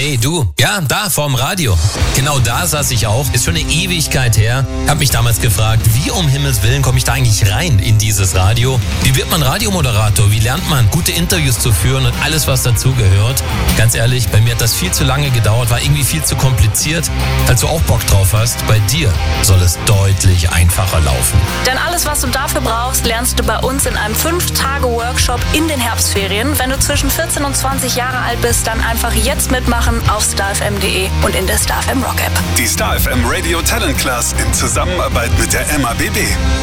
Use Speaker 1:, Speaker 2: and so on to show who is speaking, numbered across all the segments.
Speaker 1: Hey, du. Ja, da, vorm Radio. Genau da saß ich auch. Ist schon eine Ewigkeit her. Hab mich damals gefragt, wie um Himmels Willen komme ich da eigentlich rein in dieses Radio? Wie wird man Radiomoderator? Wie lernt man, gute Interviews zu führen und alles, was dazugehört? Ganz ehrlich, bei mir hat das viel zu lange gedauert, war irgendwie viel zu kompliziert. Falls du auch Bock drauf hast, bei dir soll es deutlich einfacher laufen.
Speaker 2: Denn alles, was du dafür brauchst, lernst du bei uns in einem 5-Tage-Workshop in den Herbstferien. Wenn du zwischen 14 und 20 Jahre alt bist, dann einfach jetzt mitmachen auf starfm.de und in der StarFM Rock App.
Speaker 3: Die StarFM Radio Talent Class in Zusammenarbeit mit der MABB.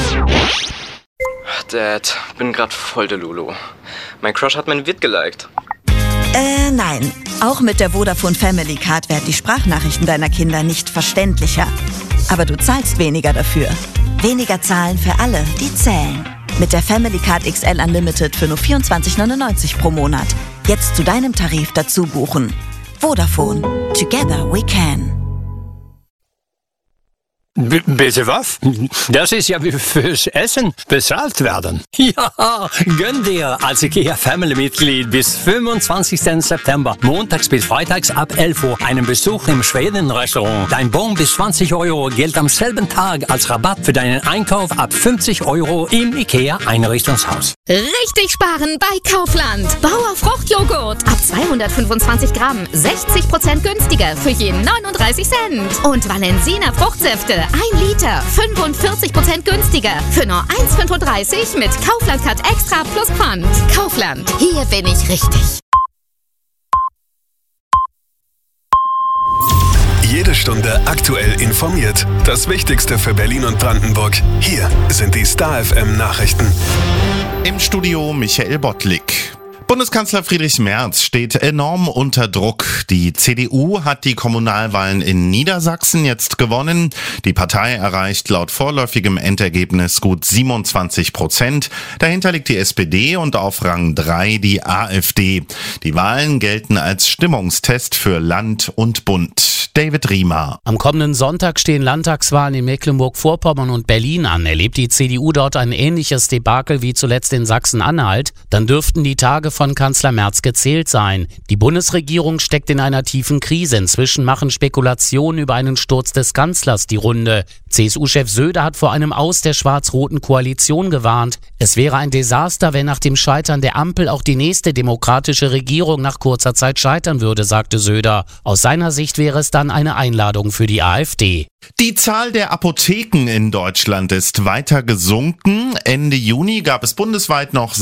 Speaker 4: Dad, bin grad voll der Lulu. Mein Crush hat mein Vid geliked.
Speaker 5: Nein. Auch mit der Vodafone Family Card werden die Sprachnachrichten deiner Kinder nicht verständlicher. Aber du zahlst weniger dafür. Weniger zahlen für alle, die zählen. Mit der Family Card XL Unlimited für nur 24,99 pro Monat. Jetzt zu deinem Tarif dazu buchen. Vodafone. Together we can.
Speaker 6: Bitte was? Das ist ja wie fürs Essen bezahlt werden. Ja, gönn dir als IKEA Family-Mitglied bis 25. September, montags bis freitags ab 11 Uhr, einen Besuch im Schweden-Restaurant. Dein Bon bis 20 Euro gilt am selben Tag als Rabatt für deinen Einkauf ab 50 Euro im IKEA-Einrichtungshaus.
Speaker 7: Richtig sparen bei Kaufland. Bauer Fruchtjoghurt ab 225 Gramm, 60% günstiger für jeden 39 Cent. Und Valensina Fruchtsäfte 1 Liter, 45% günstiger für nur 1,35 mit Kaufland Card Extra plus Pfand. Kaufland, hier bin ich richtig.
Speaker 3: Jede Stunde aktuell informiert. Das Wichtigste für Berlin und Brandenburg. Hier sind die StarFM Nachrichten.
Speaker 8: Im Studio Michael Bottlik. Bundeskanzler Friedrich Merz steht enorm unter Druck. Die CDU hat die Kommunalwahlen in Niedersachsen jetzt gewonnen. Die Partei erreicht laut vorläufigem Endergebnis gut 27%. Dahinter liegt die SPD und auf Rang 3 die AfD. Die Wahlen gelten als Stimmungstest für Land und Bund. David Riemer.
Speaker 9: Am kommenden Sonntag stehen Landtagswahlen in Mecklenburg-Vorpommern und Berlin an. Erlebt die CDU dort ein ähnliches Debakel wie zuletzt in Sachsen-Anhalt, dann dürften die Tage von Kanzler Merz gezählt sein. Die Bundesregierung steckt in einer tiefen Krise. Inzwischen machen Spekulationen über einen Sturz des Kanzlers die Runde. CSU-Chef Söder hat vor einem Aus der schwarz-roten Koalition gewarnt. Es wäre ein Desaster, wenn nach dem Scheitern der Ampel auch die nächste demokratische Regierung nach kurzer Zeit scheitern würde, sagte Söder. Aus seiner Sicht wäre es dann eine Einladung für die AfD.
Speaker 8: Die Zahl der Apotheken in Deutschland ist weiter gesunken. Ende Juni gab es bundesweit noch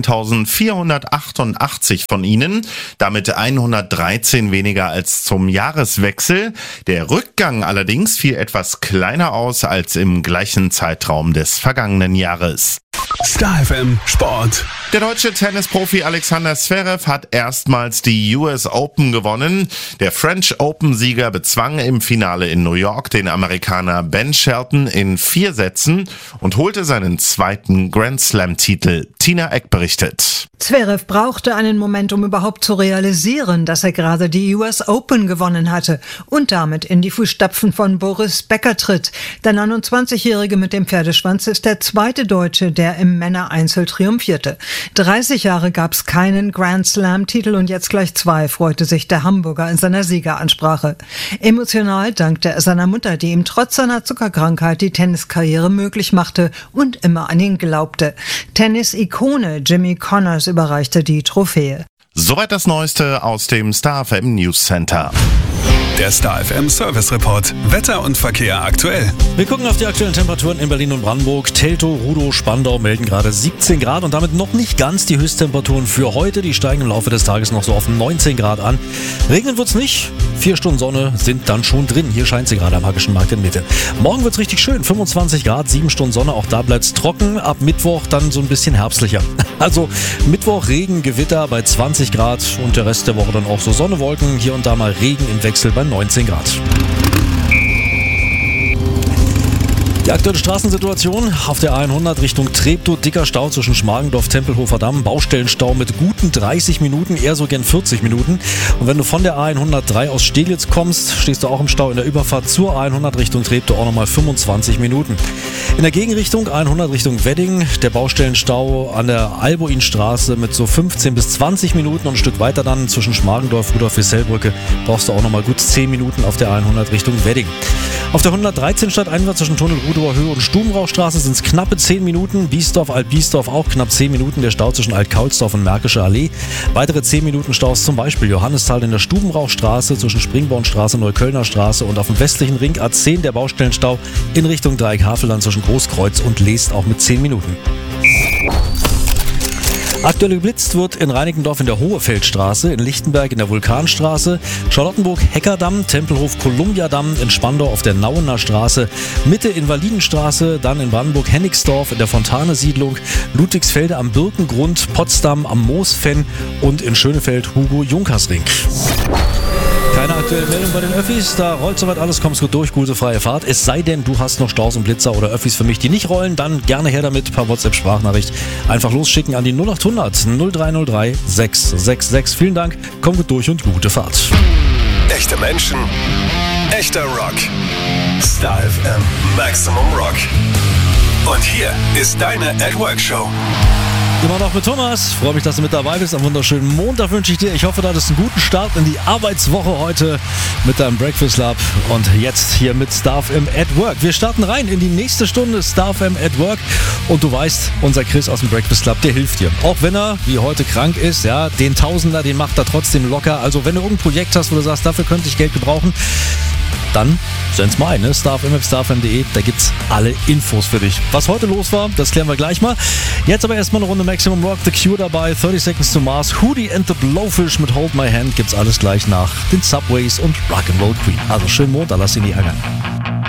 Speaker 8: 16.488 von ihnen, damit 113 weniger als zum Jahreswechsel. Der Rückgang allerdings fiel etwas kleiner aus als im gleichen Zeitraum des vergangenen Jahres.
Speaker 3: StarFM Sport.
Speaker 8: Der deutsche Tennisprofi Alexander Zverev hat erstmals die US Open gewonnen. Der French Open-Sieger bezwang im Finale in New York den Amerikaner Ben Shelton in 4 Sätzen und holte seinen zweiten Grand Slam-Titel. Tina Eck berichtet.
Speaker 10: Zverev brauchte einen Moment, um überhaupt zu realisieren, dass er gerade die US Open gewonnen hatte und damit in die Fußstapfen von Boris Becker tritt. Der 29-Jährige mit dem Pferdeschwanz ist der zweite Deutsche, der im Männereinzel triumphierte. 30 Jahre gab es keinen Grand Slam-Titel und jetzt gleich 2, freute sich der Hamburger in seiner Siegeransprache. Emotional dankte er seiner Mutter, die ihm trotz seiner Zuckerkrankheit die Tenniskarriere möglich machte und immer an ihn glaubte. Tennis-Ikone Jimmy Connors überreichte die Trophäe.
Speaker 8: Soweit das Neueste aus dem StarFM News Center.
Speaker 3: Der StarFM Service Report. Wetter und Verkehr aktuell.
Speaker 11: Wir gucken auf die aktuellen Temperaturen in Berlin und Brandenburg. Teltow, Rudow, Spandau melden gerade 17 Grad und damit noch nicht ganz die Höchsttemperaturen für heute. Die steigen im Laufe des Tages noch so auf 19 Grad an. Regnen wird's nicht. 4 Stunden Sonne sind dann schon drin. Hier scheint sie gerade am Hackischen Markt in Mitte. Morgen wird's richtig schön. 25 Grad, 7 Stunden Sonne. Auch da bleibt's trocken. Ab Mittwoch dann so ein bisschen herbstlicher. Also Mittwoch Regen, Gewitter bei 20 Grad und der Rest der Woche dann auch so Sonne, Wolken. Hier und da mal Regen im Wechsel bei 19 Grad. Die aktuelle Straßensituation auf der A100 Richtung Treptow, dicker Stau zwischen Schmargendorf, Tempelhofer Damm, Baustellenstau mit guten 30 Minuten, eher so gern 40 Minuten. Und wenn du von der A103 aus Steglitz kommst, stehst du auch im Stau in der Überfahrt zur A100 Richtung Treptow auch nochmal 25 Minuten. In der Gegenrichtung A100 Richtung Wedding, der Baustellenstau an der Alboinstraße mit so 15 bis 20 Minuten und ein Stück weiter dann zwischen Schmargendorf, Rudolf-Wissell-Brücke brauchst du auch nochmal gut 10 Minuten auf der A100 Richtung Wedding. Auf der 113 stadteinwärts zwischen Tunnel Rudower Höhe und Stubenrauchstraße sind es knappe 10 Minuten. Biesdorf, Alt-Biesdorf auch knapp 10 Minuten. Der Stau zwischen Alt-Kaulsdorf und Märkische Allee. Weitere 10 Minuten Staus zum Beispiel Johannisthal in der Stubenrauchstraße zwischen Springbornstraße, Neuköllner Straße und auf dem westlichen Ring A10 der Baustellenstau in Richtung Dreieck-Havelland zwischen Großkreuz und Leest auch mit 10 Minuten. Aktuell geblitzt wird in Reinickendorf in der Hohefeldstraße, in Lichtenberg in der Vulkanstraße, Charlottenburg Heckerdamm, Tempelhof Kolumbiadamm, in Spandau auf der Nauener Straße, Mitte Invalidenstraße, dann in Brandenburg Hennigsdorf in der Fontane-Siedlung, Ludwigsfelde am Birkengrund, Potsdam am Moosfenn und in Schönefeld Hugo-Junkers-Ring. Keine aktuelle Meldung bei den Öffis, da rollt soweit alles, kommst gut durch, gute freie Fahrt. Es sei denn, du hast noch Staus und Blitzer oder Öffis für mich, die nicht rollen, dann gerne her damit, per WhatsApp-Sprachnachricht. Einfach losschicken an die 0800 0303 666. Vielen Dank, komm gut durch und gute Fahrt.
Speaker 3: Echte Menschen, echter Rock. Star FM Maximum Rock. Und hier ist deine At-Work-Show.
Speaker 11: Immer noch mit Thomas. Freue mich, dass du mit dabei bist. Einen wunderschönen Montag wünsche ich dir. Ich hoffe, du hattest einen guten Start in die Arbeitswoche heute mit deinem Breakfast Lab. Und jetzt hier mit Star FM at Work. Wir starten rein in die nächste Stunde Star FM at Work. Und du weißt, unser Chris aus dem Breakfast Lab, der hilft dir. Auch wenn er, wie heute, krank ist, ja, den Tausender, den macht er trotzdem locker. Also wenn du irgendein Projekt hast, wo du sagst, dafür könnte ich Geld gebrauchen, dann send's mal ein, ne? starfm@starfm.de, da gibt's alle Infos für dich. Was heute los war, das klären wir gleich mal. Jetzt aber erstmal eine Runde Maximum Rock, The Cure dabei, 30 Seconds to Mars, Hootie and the Blowfish mit Hold My Hand, gibt's alles gleich nach den Subways und Rock'n'Roll Queen. Also schönen Montag, lass ihn nie ärgern.